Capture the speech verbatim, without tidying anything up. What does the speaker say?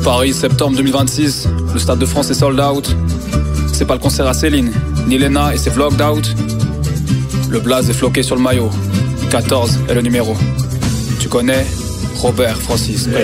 Paris, septembre deux mille vingt-six, le Stade de France est sold out. C'est pas le concert à Céline, ni Lena et ses vlogged out. Le blaze est floqué sur le maillot, quatorze est le numéro. Tu connais Robert Francis. Yeah.